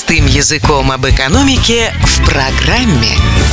Простым языком об экономике в программе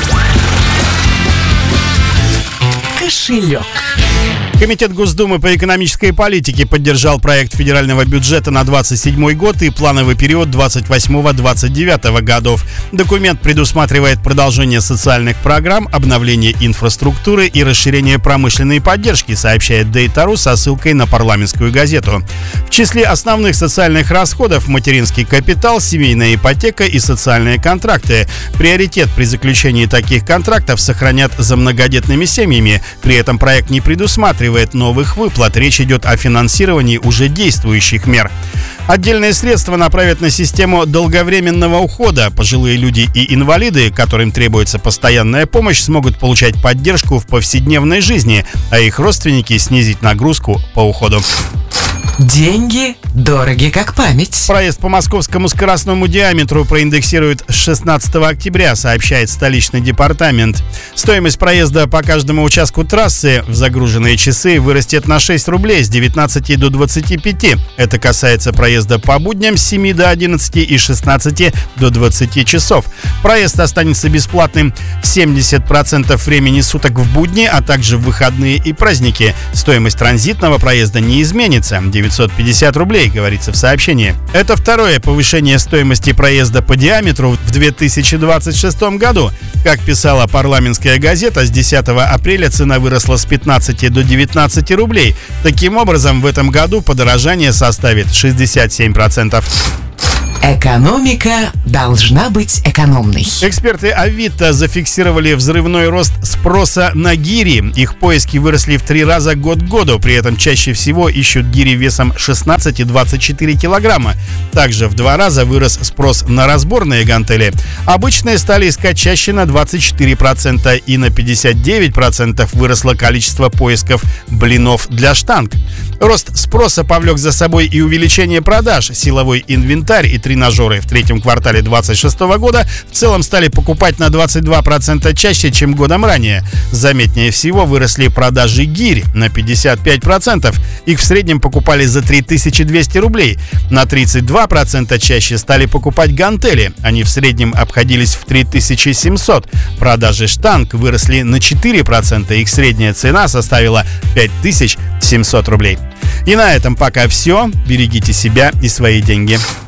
«Кошелек». Комитет Госдумы по экономической политике поддержал проект федерального бюджета на 2027 год и плановый период 2028-2029 годов. Документ предусматривает продолжение социальных программ, обновление инфраструктуры и расширение промышленной поддержки, сообщает Дейта.ру со ссылкой на парламентскую газету. В числе основных социальных расходов материнский капитал, семейная ипотека и социальные контракты. Приоритет при заключении таких контрактов сохранят за многодетными семьями. При этом проект не предусматривает новых выплат. Речь идет о финансировании уже действующих мер. Отдельные средства направят на систему долговременного ухода. Пожилые люди и инвалиды, которым требуется постоянная помощь, смогут получать поддержку в повседневной жизни, а их родственники снизить нагрузку по уходу. Деньги дороги как память. Проезд по московскому скоростному диаметру проиндексируют с 16 октября, сообщает столичный департамент. Стоимость проезда по каждому участку трассы в загруженные часы вырастет на 6 рублей с 19 до 25. Это касается проезда по будням с 7 до 11 и 16 до 20 часов. Проезд останется бесплатным 70% времени суток в будни, а также в выходные и праздники. Стоимость транзитного проезда не изменится – 950 рублей, говорится в сообщении. Это второе повышение стоимости проезда по диаметру в 2026 году. Как писала парламентская газета, с 10 апреля цена выросла с 15 до 19 рублей. Таким образом, в этом году подорожание составит 67%. Экономика должна быть экономной. Эксперты Авито зафиксировали взрывной рост спроса на гири. Их поиски выросли в 3 раза год к году. При этом чаще всего ищут гири весом 16 и 24 килограмма. Также в 2 раза вырос спрос на разборные гантели. Обычные стали искать чаще на 24% и на 59% выросло количество поисков блинов для штанг. Рост спроса повлек за собой и увеличение продаж. Силовой инвентарь и тренажеры в третьем квартале 2026 года в целом стали покупать на 22% чаще, чем годом ранее. Заметнее всего выросли продажи гирь на 55%. Их в среднем покупали за 3200 рублей. На 32% чаще стали покупать гантели. Они в среднем обходились в 3700. Продажи штанг выросли на 4%. Их средняя цена составила 5700 рублей. И на этом пока все. Берегите себя и свои деньги.